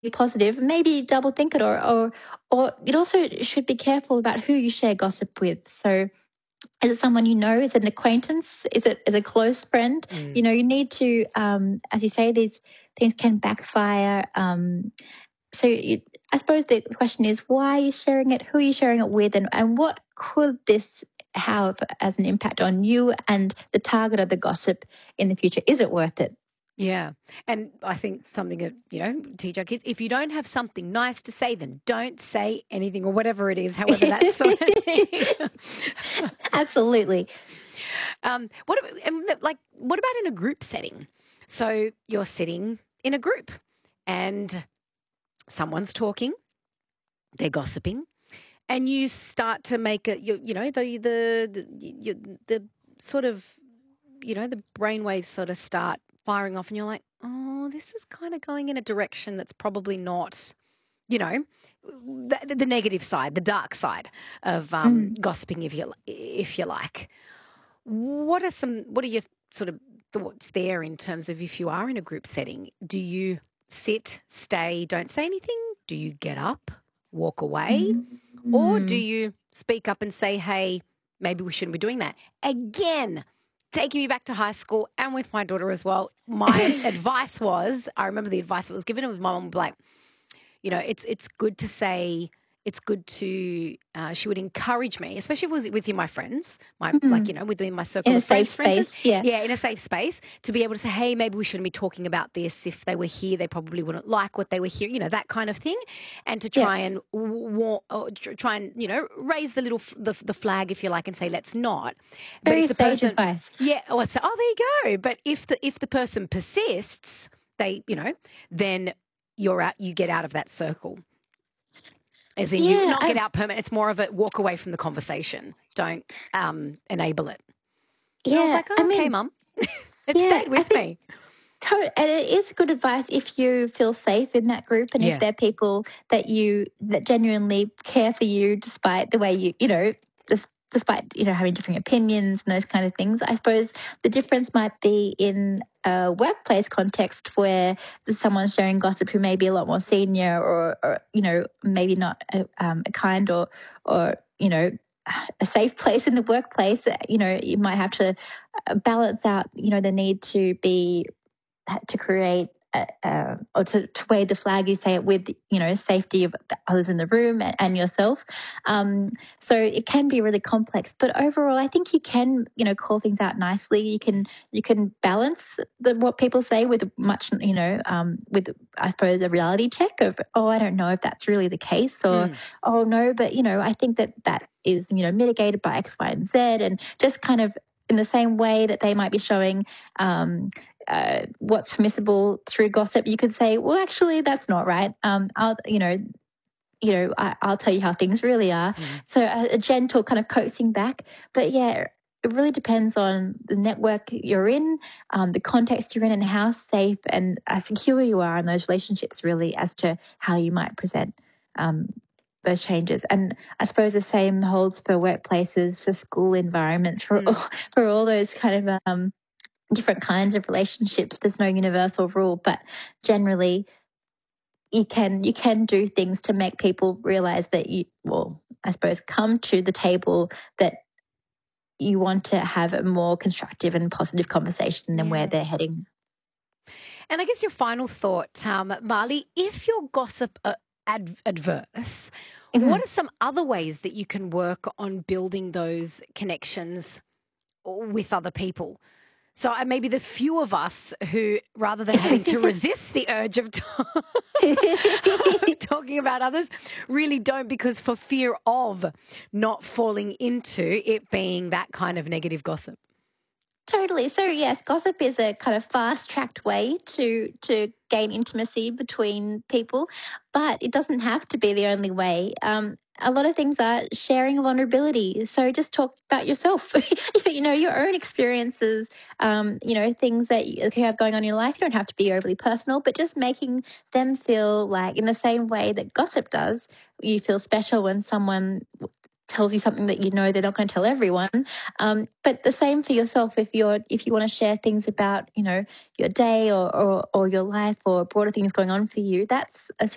positive, maybe double think it, or it also should be careful about who you share gossip with. So is it someone you know? Is it an acquaintance? Is it a close friend? Mm. You need to, as you say, these things can backfire. I suppose the question is, why are you sharing it? Who are you sharing it with? And what could this have as an impact on you and the target of the gossip in the future? Is it worth it? Yeah. And I think something that, teach our kids, if you don't have something nice to say, then don't say anything or whatever it is, however that's sort of thing. Absolutely. What about in a group setting? So you're sitting in a group and someone's talking, they're gossiping, and you start to make it, the sort of, the brainwaves sort of start firing off, and you're like, oh, this is kind of going in a direction that's probably not, the negative side, the dark side of gossiping, if you like. What are your sort of thoughts there in terms of if you are in a group setting? Do you sit, stay, don't say anything? Do you get up, walk away? Or do you speak up and say, hey, maybe we shouldn't be doing that? Again, taking me back to high school and with my daughter as well, my advice was, I remember the advice that was given, it was my mom would be like, it's good to say, it's good to, she would encourage me, especially if it was within my friends, within my circle In a of friends, safe for instance. space, yeah. Yeah, in a safe space, to be able to say, hey, maybe we shouldn't be talking about this. If they were here, they probably wouldn't like what they were hearing, that kind of thing. And to try and raise the little, the flag, if you like, and say, let's not. But Very if the sage person, advice. yeah, oh, so, there you go. But if the person persists, they, then you get out of that circle. As in, you not get out permanent. It's more of a walk away from the conversation. Don't enable it. And I was like, okay, Mum. It stayed with me. And it is good advice if you feel safe in that group, and if they're people that genuinely care for you, despite the way despite having different opinions and those kind of things. I suppose the difference might be in a workplace context where there's someone sharing gossip who may be a lot more senior, or maybe not a kind or a safe place in the workplace. You might have to balance out the need to create or to wave the flag, you say it with safety of others in the room and yourself. So it can be really complex, but overall I think you can call things out nicely. You can balance what people say with much with, I suppose, a reality check of, oh, I don't know if that's really the case, or oh no, but I think that is mitigated by X, Y, and Z, and just kind of in the same way that they might be showing what's permissible through gossip, you could say, well, actually, that's not right. I'll tell you how things really are. So a gentle kind of coaxing back. But yeah, it really depends on the network you're in, the context you're in, and how safe and secure you are in those relationships, really, as to how you might present those changes. And I suppose the same holds for workplaces, for school environments, for all those kind of different kinds of relationships. There's no universal rule, but generally you can do things to make people realize that come to the table that you want to have a more constructive and positive conversation than where they're heading. And I guess your final thought, Marley, if your gossip adverse, what are some other ways that you can work on building those connections with other people? So maybe the few of us who, rather than having to resist the urge of talking about others, really don't, because for fear of not falling into it being that kind of negative gossip. Totally. So yes, gossip is a kind of fast-tracked way to gain intimacy between people, but it doesn't have to be the only way. A lot of things are sharing vulnerability. So just talk about yourself, your own experiences, things that you have going on in your life. You don't have to be overly personal, but just making them feel like, in the same way that gossip does, you feel special when someone tells you something that they're not going to tell everyone. But the same for yourself. If you want to share things about your day or your life or broader things going on for you, that's a